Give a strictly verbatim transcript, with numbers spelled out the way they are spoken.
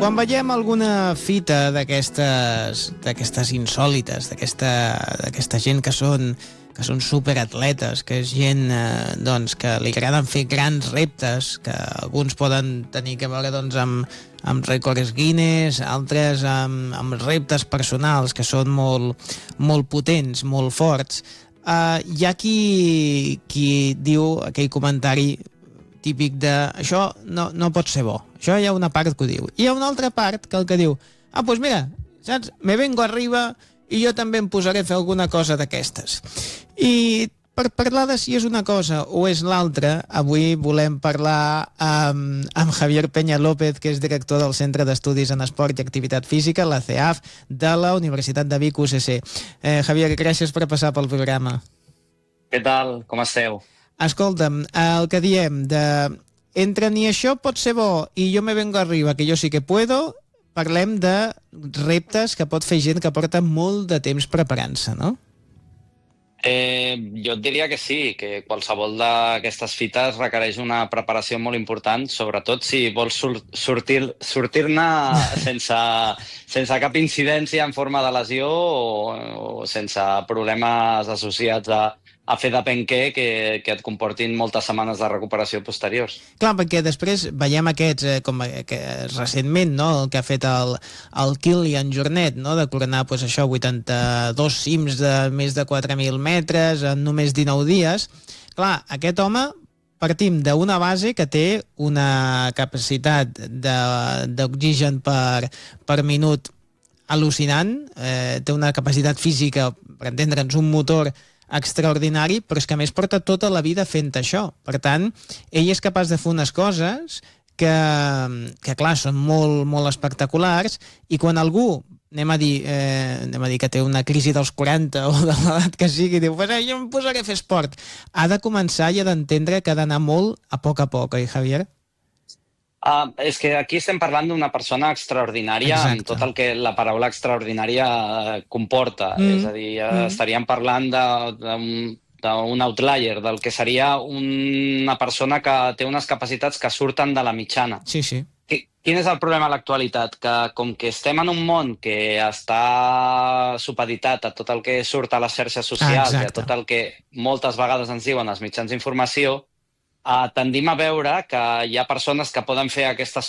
quan veiem alguna fita d'aquestes d'aquestes insòlites, d'aquesta d'aquesta gent que són que són superatletes, que és gent eh, doncs, que li agraden fer grans reptes, que alguns poden tenir que veure doncs, amb, amb rècords Guinness, altres amb, amb reptes personals que són molt, molt potents, molt forts. Uh, hi ha qui, qui diu aquell comentari típic de això no, no pot ser bo. Això hi ha una part que ho diu. I hi ha una altra part que el que diu ah, doncs mira, saps? Me vengo arriba i jo també em posaré a fer alguna cosa d'aquestes. I per parlar de si és una cosa o és l'altra, avui volem parlar amb, amb Javier Peña López, que és director del Centre d'Estudis en Esport i Activitat Física, la C E A F, de la Universitat de Vic U C C. Eh, Javier, gràcies per passar pel programa. Què tal? Com esteu? Escolta'm, el que diem de entre ni això pot ser bo i jo me vengo arriba, que jo sí que puedo, parlem de reptes que pot fer gent que porta molt de temps preparant-se, no? Eh, jo et diria que sí, que qualsevol d'aquestes fites requereix una preparació molt important, sobretot si vols sur sortir sortir-ne sense, sense cap incidència en forma de lesió o, o sense problemes associats a, a fer depèn què, que, que et comportin moltes setmanes de recuperació posteriors. Clar, perquè després veiem aquests, eh, com que recentment, no?, el que ha fet el, el Kilian Jornet, no?, de coronar pues, això, vuitanta-dos cims de més de quatre mil metres en només dinou dies. Clar, aquest home partim d'una base que té una capacitat d'oxigen per, per minut al·lucinant, eh, té una capacitat física, per entendre'ns, un motor extraordinari, però és que a més porta tota la vida fent això. Per tant, ell és capaç de fer unes coses que, que clar, són molt, molt espectaculars, i quan algú, anem a dir, eh, anem a dir que té una crisi dels quaranta o de l'edat que sigui, diu, pues, eh, jo em posaré a fer esport, ha de començar i ha d'entendre que ha d'anar molt a poc a poc, oi, Javier? Uh, és que aquí estem parlant d'una persona extraordinària. Exacte. Amb tot el que la paraula extraordinària comporta. Mm. És a dir, mm. estaríem parlant d'un outlier, del que seria una persona que té unes capacitats que surten de la mitjana. Sí, sí. Quin és el problema a l'actualitat? Que com que estem en un món que està supeditat a tot el que surt a les xarxes socials, ah, i a tot el que moltes vegades ens diuen els mitjans d'informació, Uh, tendim a veure que hi ha persones que poden fer aquestes